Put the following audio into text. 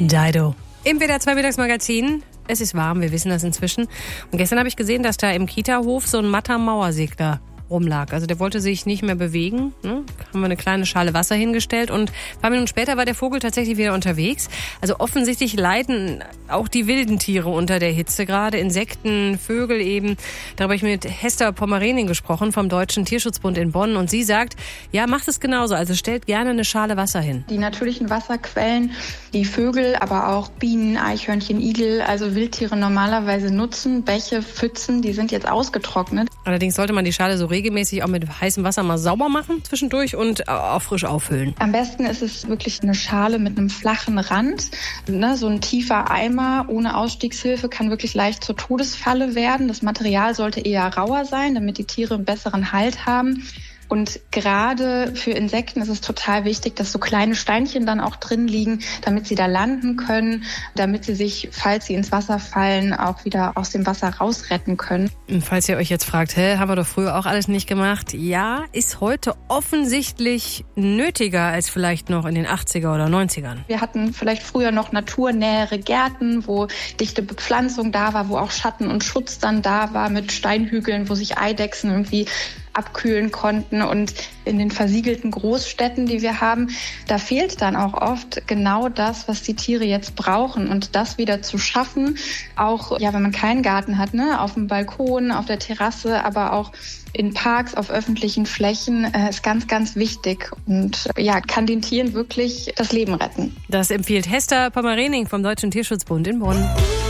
Dido. Im WDR 2 Mittagsmagazin. Es ist warm, wir wissen das inzwischen. Und gestern habe ich gesehen, dass da im Kita-Hof so ein matter Mauersegler rumlag. Also der wollte sich nicht mehr bewegen. Ne? Haben wir eine kleine Schale Wasser hingestellt und ein paar Minuten später war der Vogel tatsächlich wieder unterwegs. Also offensichtlich leiden auch die wilden Tiere unter der Hitze, gerade Insekten, Vögel eben. Darüber habe ich mit Hester Pommerening gesprochen vom Deutschen Tierschutzbund in Bonn und sie sagt, ja, macht es genauso, also stellt gerne eine Schale Wasser hin. Die natürlichen Wasserquellen, die Vögel, aber auch Bienen, Eichhörnchen, Igel, also Wildtiere normalerweise nutzen, Bäche, Pfützen, die sind jetzt ausgetrocknet. Allerdings sollte man die Schale so regelmäßig auch mit heißem Wasser mal sauber machen zwischendurch und auch frisch auffüllen. Am besten ist es wirklich eine Schale mit einem flachen Rand. Ne, so ein tiefer Eimer ohne Ausstiegshilfe kann wirklich leicht zur Todesfalle werden. Das Material sollte eher rauer sein, damit die Tiere einen besseren Halt haben. Und gerade für Insekten ist es total wichtig, dass so kleine Steinchen dann auch drin liegen, damit sie da landen können, damit sie sich, falls sie ins Wasser fallen, auch wieder aus dem Wasser rausretten können. Und falls ihr euch jetzt fragt, haben wir doch früher auch alles nicht gemacht? Ja, ist heute offensichtlich nötiger als vielleicht noch in den 80er oder 90ern. Wir hatten vielleicht früher noch naturnähere Gärten, wo dichte Bepflanzung da war, wo auch Schatten und Schutz dann da war mit Steinhügeln, wo sich Eidechsen irgendwie abkühlen konnten. Und in den versiegelten Großstädten, die wir haben, da fehlt dann auch oft genau das, was die Tiere jetzt brauchen. Und das wieder zu schaffen, auch ja, wenn man keinen Garten hat, ne, auf dem Balkon, auf der Terrasse, aber auch in Parks, auf öffentlichen Flächen, ist ganz, ganz wichtig und ja, kann den Tieren wirklich das Leben retten. Das empfiehlt Hester Pommerening vom Deutschen Tierschutzbund in Bonn.